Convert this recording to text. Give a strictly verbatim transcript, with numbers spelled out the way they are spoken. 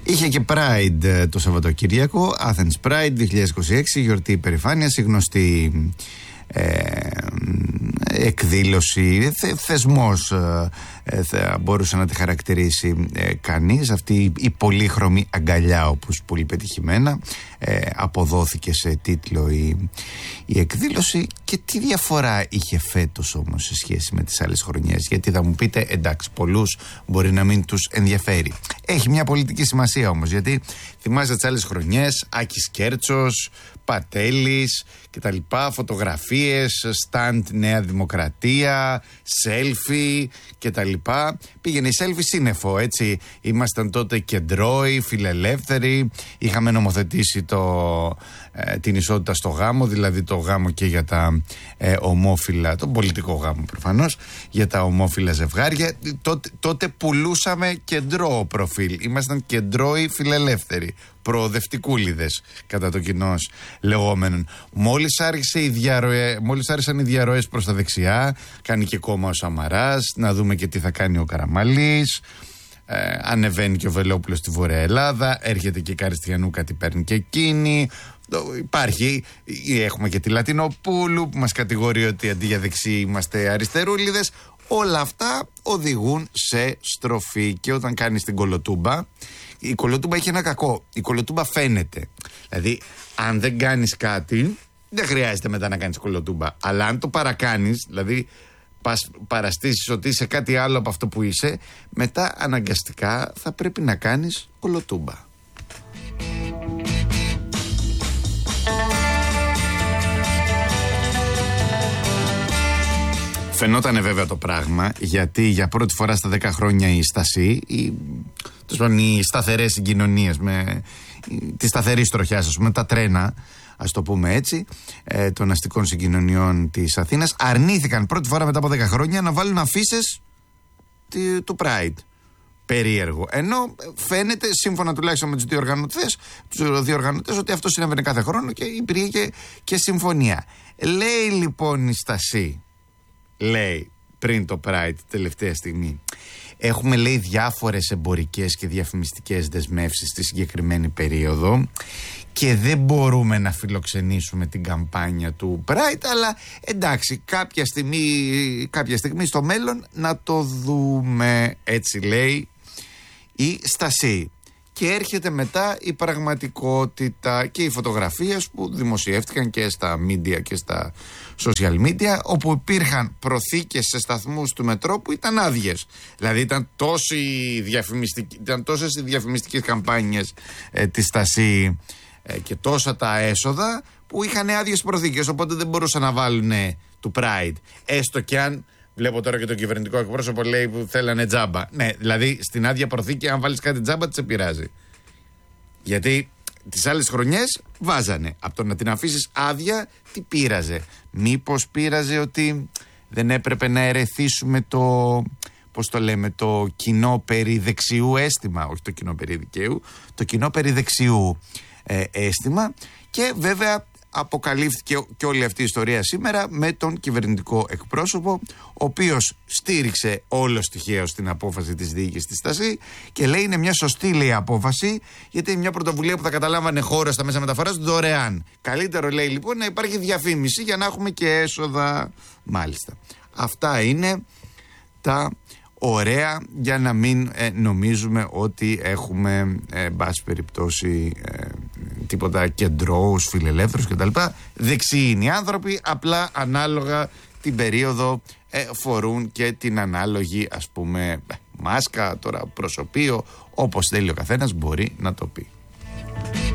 Είχε και Pride το Σαββατοκύριακο, Athens Pride δύο χιλιάδες είκοσι έξι, γιορτή υπερηφάνειας, η γνωστή ε, εκδήλωση, θε, θεσμός ε, θα μπορούσε να τη χαρακτηρίσει ε, κανείς. Αυτή η πολύχρωμη αγκαλιά, όπως πολύ πετυχημένα ε, αποδόθηκε σε τίτλο η, η εκδήλωση. Και τι διαφορά είχε φέτος όμως σε σχέση με τις άλλες χρονιές? Γιατί θα μου πείτε, εντάξει, πολλούς μπορεί να μην τους ενδιαφέρει. Έχει μια πολιτική σημασία όμως, γιατί θυμάστε τις άλλες χρονιές, Άκης Κέρτσος, Πατέλης και τα λοιπά, φωτογραφίες, σταντ Νέα Δημοκρατία, selfie και τα λοιπά. Πήγαινε η selfie σύννεφο, έτσι. Ήμασταν τότε κεντρώοι, φιλελεύθεροι, είχαμε νομοθετήσει το, ε, την ισότητα στο γάμο, δηλαδή το γάμο και για τα ε, ομόφυλα, τον πολιτικό γάμο προφανώς, για τα ομόφυλα ζευγάρια. Τότε, τότε πουλούσαμε κεντρό προφίλ, ήμασταν κεντρώοι φιλελεύθεροι, προοδευτικούλιδες κατά το κοινός λεγόμενον. Μόλις, άρχισε η διαρροέ, μόλις άρχισαν οι διαρροές προς τα δεξιά, κάνει και κόμμα ο Σαμαράς, να δούμε και τι θα κάνει ο Καραμαλής, ε, ανεβαίνει και ο Βελόπουλος στη Βόρεια Ελλάδα, έρχεται και η Καριστιανού, κάτι παίρνει και εκείνη. Υπάρχει, έχουμε και τη Λατινοπούλου που μας κατηγορεί ότι αντί για δεξί είμαστε αριστερούλιδες. Όλα αυτά οδηγούν σε στροφή, και όταν κάνεις την κολοτούμπα, η κολοτούμπα έχει ένα κακό. Η κολοτούμπα φαίνεται. Δηλαδή, αν δεν κάνεις κάτι, δεν χρειάζεται μετά να κάνεις κολοτούμπα. Αλλά αν το παρακάνεις, δηλαδή πας, παραστήσεις ότι είσαι κάτι άλλο από αυτό που είσαι, μετά αναγκαστικά θα πρέπει να κάνεις κολοτούμπα. Φαινότανε βέβαια το πράγμα, γιατί για πρώτη φορά στα δέκα χρόνια η Στασή, οι, οι σταθερές συγκοινωνίες, με τη σταθερή τροχιά, ας πούμε, τα τρένα, ας το πούμε έτσι, ε, των αστικών συγκοινωνιών της Αθήνας, αρνήθηκαν πρώτη φορά μετά από δέκα χρόνια να βάλουν αφίσες του Pride. Περίεργο. Ενώ φαίνεται, σύμφωνα τουλάχιστον με τους διοργανωτές, τους διοργανωτές, ότι αυτό συνέβαινε κάθε χρόνο και υπήρχε και, και συμφωνία. Λέει λοιπόν η Στασή, λέει πριν το Pride, τελευταία στιγμή, έχουμε, λέει, διάφορες εμπορικές και διαφημιστικές δεσμεύσεις στη συγκεκριμένη περίοδο και δεν μπορούμε να φιλοξενήσουμε την καμπάνια του Pride, αλλά εντάξει, κάποια στιγμή, κάποια στιγμή στο μέλλον να το δούμε, έτσι λέει η Στασή. Και έρχεται μετά η πραγματικότητα και οι φωτογραφίες που δημοσιεύτηκαν και στα media και στα social media, όπου υπήρχαν προθήκες σε σταθμούς του μετρό που ήταν άδειες. Δηλαδή ήταν, ήταν τόσες οι διαφημιστικές καμπάνιες ε, της Στασή ε, και τόσα τα έσοδα που είχαν άδειες προθήκες, οπότε δεν μπορούσαν να βάλουν ε, του Pride. Έστω και αν, βλέπω τώρα και τον κυβερνητικό εκπρόσωπο λέει που θέλανε τζάμπα. Ναι, δηλαδή στην άδεια προθήκη, αν βάλεις κάτι τζάμπα, τις επηρεάζει. Γιατί τις άλλες χρονιές βάζανε. Από το να την αφήσεις άδεια, τι πείραζε? Μήπως πείραζε ότι δεν έπρεπε να ερεθίσουμε το, πώς το λέμε, το κοινό περί δεξιού αίσθημα, όχι το κοινό περί δικαίου, το κοινό περί δεξιού ε, αίσθημα. Και βέβαια αποκαλύφθηκε και όλη αυτή η ιστορία σήμερα με τον κυβερνητικό εκπρόσωπο, ο οποίος στήριξε όλο τυχαίως την απόφαση της διοίκησης της Στασή και λέει είναι μια σωστή, λέει, απόφαση, γιατί είναι μια πρωτοβουλία που θα καταλάμβανε χώρα στα μέσα μεταφοράς δωρεάν. Καλύτερο, λέει, λοιπόν, να υπάρχει διαφήμιση για να έχουμε και έσοδα. Μάλιστα. Αυτά είναι τα ωραία, για να μην ε, νομίζουμε ότι έχουμε ε, μπάση περιπτώσει ε, τίποτα κεντρώους, φιλελεύθερους κτλ. Δεξιοί είναι οι άνθρωποι, απλά ανάλογα την περίοδο ε, φορούν και την ανάλογη, ας πούμε, μάσκα, τώρα προσωπείο, όπως θέλει ο καθένας μπορεί να το πει.